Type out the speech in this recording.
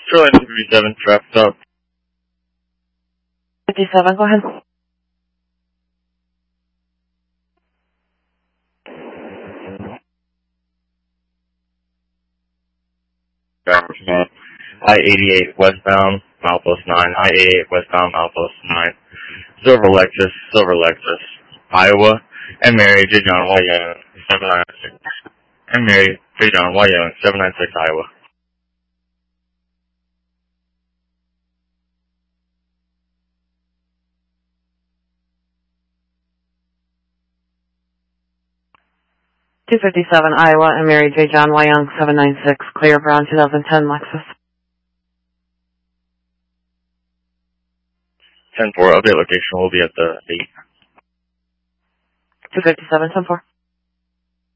Shoreline 257, traffic stop. 57, go ahead. I-88 westbound, milepost 9. I-88 westbound, milepost 9. Silver Lexus, Iowa, and Mary J. John Y. Young, 796. And Mary J. John Y. Young, 796, Iowa. 257, Iowa, and Mary J. John Y. Young, 796, clear brown 2010 Lexus. 10-4, update location will be at the 8. 257, 10-4.